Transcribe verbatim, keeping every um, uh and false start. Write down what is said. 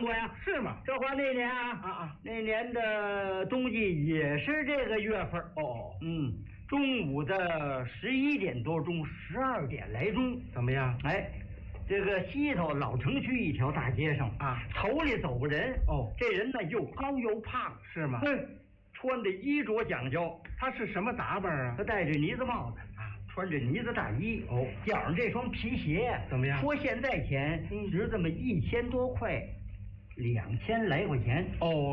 过呀？ 是吗？ 这话那年啊啊啊， 那年的冬季也是这个月份。 哦， 嗯，中午的十一点多钟，十二点来钟， 怎么样？ 哎，这个西头老城区一条大街上啊， 头里走个人。 哦， 这人呢又高又胖， 是吗？ 对，穿的衣着讲究。 他是什么打扮啊？ 他戴着呢子帽子啊，穿着呢子大衣。 哦， 脚上这双皮鞋怎么样？ 说现在钱嗯， 值这么一千多块，两千来块钱。 哦，